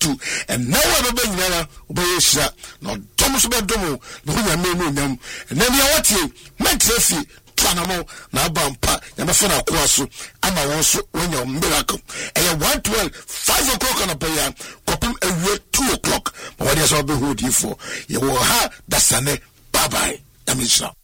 2 and now we be nyana obeyesha no dom so be dom no nyame no nyam and then ya wati mentrefi twanamo na bampa nyame fa na koaso ama won so when your miracle and 112 5 o'clock on a prayer kopim awie 2 o'clock but what is all be hold you for you will have that sane bye bye amisha